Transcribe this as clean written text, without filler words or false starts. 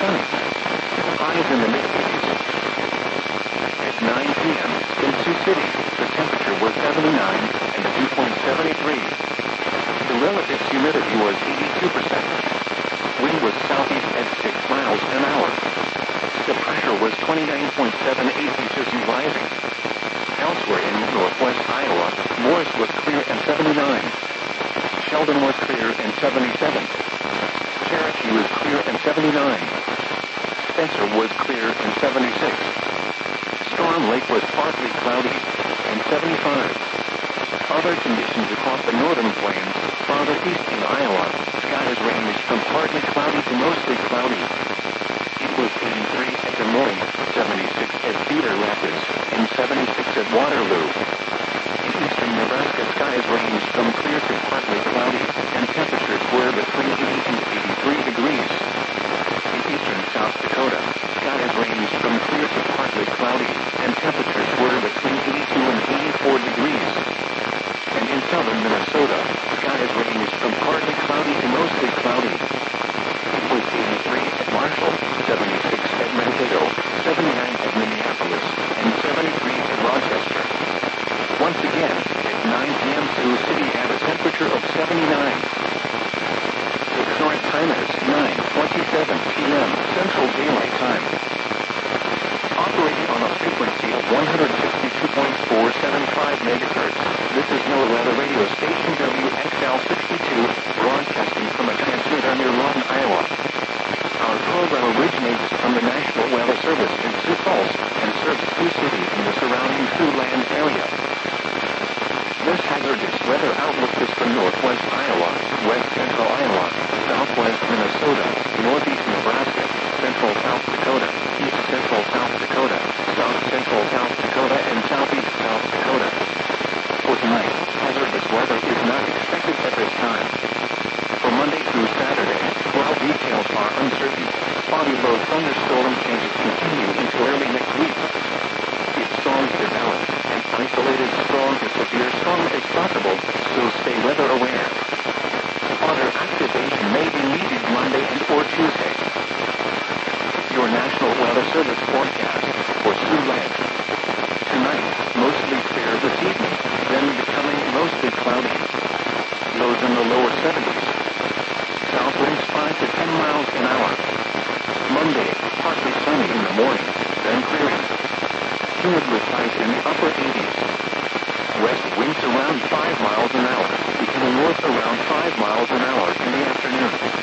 sunny. Highs in the mid-80s. At 9 p.m. in Sioux City, the temperature was 79 and the dew point 73. The relative humidity was 82%. Wind was southeast at 6 miles an hour. The pressure was 29.78 inches and rising. Elsewhere in northwest Iowa, Morris was clear and 79. Sheldon was clear and 77. Cherokee was clear and 79. Spencer was clear and 76. Storm Lake was partly cloudy and 75. Other conditions across the northern plains, farther east in Iowa, skies ranged from partly cloudy to mostly cloudy. It was 83 at Des Moines, 76 at Cedar Rapids, and 76 at Waterloo. In eastern Nebraska, skies ranged from clear to partly cloudy, and temperatures were between 80 and 83 degrees. In eastern South Dakota, skies ranged from clear to partly cloudy, and temperatures were between 82 and 84 degrees. And in southern Minnesota, skies ranged from partly cloudy to mostly cloudy. It was 83 at Marshall, 76 at Mankato, 79 at Minneapolis, and 73 at Rochester. Once again, at 9 p.m. Sioux City had a temperature of 79. The current time is 9:27 p.m. Central Daylight Time. Operating on a frequency of 162.475 megahertz, this is NOAA Weather Radio Station WXL-62, broadcasting from a transmitter near Lawton, Iowa. Our program originates from the National Weather Service in Sioux Falls and serves Sioux City and the surrounding Siouxland area. This hazardous weather outlook is for northwest Iowa, west central Iowa, southwest Minnesota, northeast Nebraska, central South Dakota, east central South Dakota, south central South Dakota, and southeast South Dakota. For tonight, hazardous weather is not expected at this time. For Monday through Saturday, while details are uncertain, spotty low thunderstorm changes continue into early next week. If storms develop, an isolated strong to severe storm is possible, so stay weather aware. Water activation may be needed Monday and or Tuesday. Your National Weather Service forecast for Siouxland. Tonight, mostly clear this evening, then becoming mostly cloudy. Lows in the lower 70s. South winds 5 to 10 miles an hour. Monday, partly sunny in the morning, then clearing. Humid with highs in the upper 80s. West winds around 5 miles an hour, becoming north around 5 miles an hour in the afternoon.